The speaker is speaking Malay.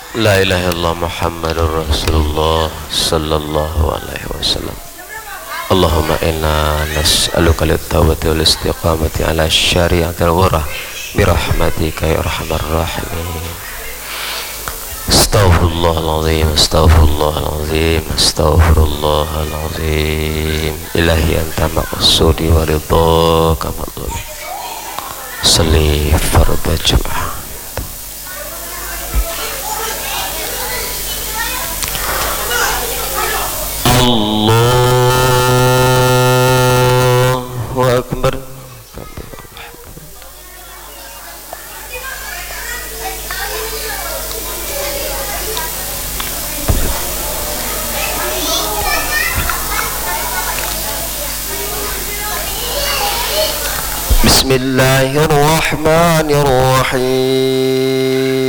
La ilaha illallah Muhammadur Rasulullah sallallahu alaihi wasallam. Allahumma inna nas'aluka lit-tawbati wal istiqamati ala syari'atil ghurah birahmatika ya arhamar rahimin. Astaghfirullahaladzim, astaghfirullahaladzim, astaghfirullahaladzim. Ilahi anta maqsudi wa ridhaka madlumi. Salli fardhu jamaah. Allahu Akbar. Bismillahirrahmanirrahim.